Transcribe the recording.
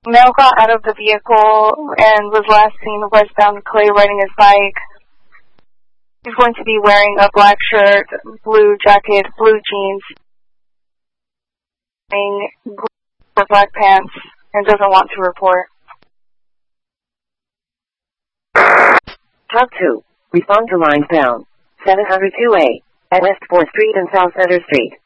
Male got out of the vehicle and was last seen westbound Clay riding his bike. He's going to be wearing a black shirt, blue jacket, blue jeans, black pants, and doesn't want to report. Talk 2. Respond to line down. 702A at West 4th Street and South Center Street.